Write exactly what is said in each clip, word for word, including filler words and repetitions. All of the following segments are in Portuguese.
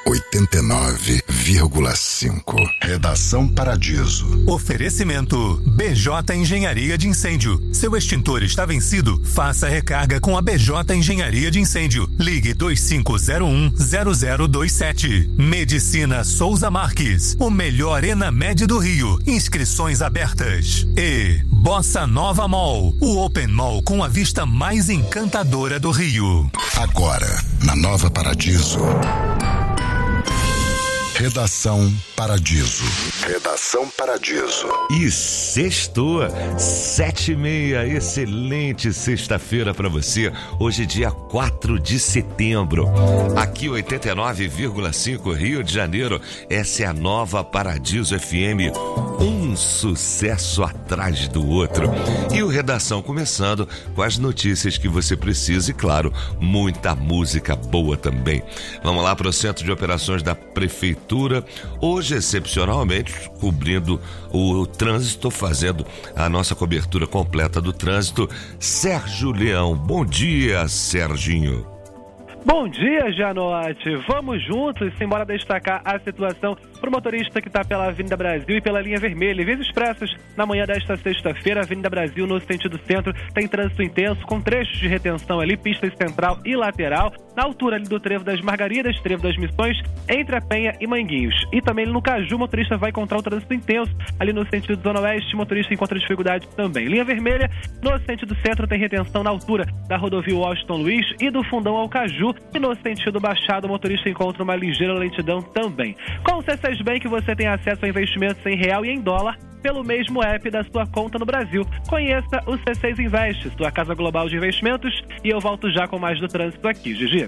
oitenta e nove vírgula cinco. Redação Paradiso. Oferecimento B J Engenharia de Incêndio. Seu extintor está vencido? Faça recarga com a B J Engenharia de Incêndio. Ligue dois cinco zero um zero zero dois sete. Medicina Souza Marques. O melhor Enamed do Rio. Inscrições abertas. E Bossa Nova Mall. O Open Mall com a vista mais encantadora do Rio. Agora, na Nova Paradiso. Redação Paradiso. Redação Paradiso. E sextou, sete e meia, excelente sexta-feira para você. Hoje dia quatro de setembro. Aqui oitenta e nove vírgula cinco Rio de Janeiro. Essa é a Nova Paradiso F M. Um sucesso atrás do outro. E o Redação começando com as notícias que você precisa e, claro, muita música boa também. Vamos lá para o Centro de Operações da Prefeitura. Hoje, excepcionalmente, cobrindo o trânsito, fazendo a nossa cobertura completa do trânsito, Sérgio Leão. Bom dia, Serginho. Bom dia, Janote. Vamos juntos, embora destacar a situação para o motorista que está pela Avenida Brasil e pela linha vermelha. Em vias expressas, na manhã desta sexta-feira, Avenida Brasil, no sentido centro, tem trânsito intenso, com trechos de retenção ali, pistas central e lateral, na altura ali do Trevo das Margaridas, Trevo das Missões, entre a Penha e Manguinhos. E também no Caju, o motorista vai encontrar o trânsito intenso, ali no sentido Zona Oeste, o motorista encontra dificuldade também. Linha vermelha, no sentido centro, tem retenção na altura da rodovia Washington Luiz e do Fundão ao Caju, e no sentido Baixada, o motorista encontra uma ligeira lentidão também. Com o C seis Bank, você tem acesso a investimentos em real e em dólar pelo mesmo app da sua conta no Brasil. Conheça o C seis Invest, sua casa global de investimentos, e eu volto já com mais do trânsito aqui, Gigi.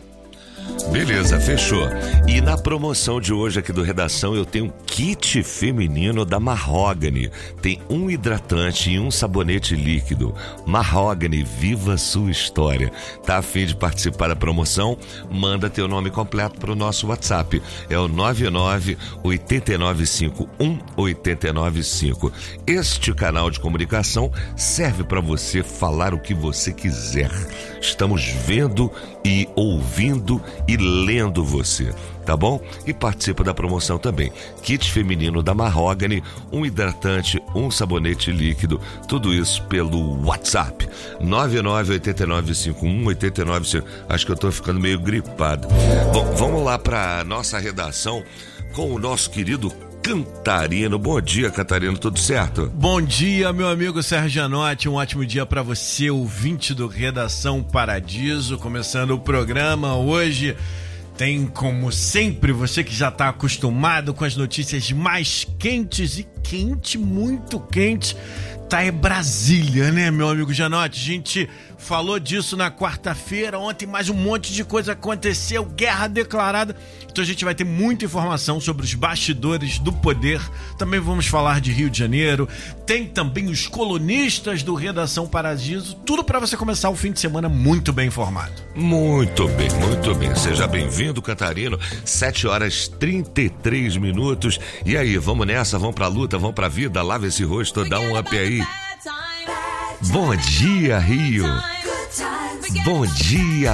Beleza, fechou. E na promoção de hoje aqui do Redação eu tenho um kit feminino da Mahogany. Tem um hidratante e um sabonete líquido. Mahogany, viva sua história. Tá a fim de participar da promoção? Manda teu nome completo para o nosso WhatsApp. É o nove nove oito nove cinco um oito nove cinco. Este canal de comunicação serve para você falar o que você quiser. Estamos vendo e ouvindo e lendo você, tá bom? E participa da promoção também. Kit feminino da Mahogany, um hidratante, um sabonete líquido, tudo isso pelo WhatsApp. nove nove oito nove cinco um oito nove cinco. Acho que eu tô ficando meio gripado. Bom, vamos lá para nossa redação com o nosso querido Cantarino. Bom dia, Cantarino, tudo certo? Bom dia, meu amigo Sérgio Janote, um ótimo dia para você, ouvinte do Redação Paradiso, começando o programa. Hoje tem, como sempre, você que já está acostumado com as notícias mais quentes, e quente, muito quente, tá é Brasília, né, meu amigo Janote? A gente falou disso na quarta-feira, ontem mais um monte de coisa aconteceu, guerra declarada. Então a gente vai ter muita informação sobre os bastidores do poder. Também vamos falar de Rio de Janeiro. Tem também os colunistas do Redação Paradiso. Tudo para você começar o fim de semana muito bem informado. Muito bem, muito bem. Seja bem-vindo, Cantarino. sete horas e trinta e três minutos. E aí, vamos nessa, vamos pra luta, vamos pra vida. Lava esse rosto, dá um up aí. Bom dia, Rio. Bom dia,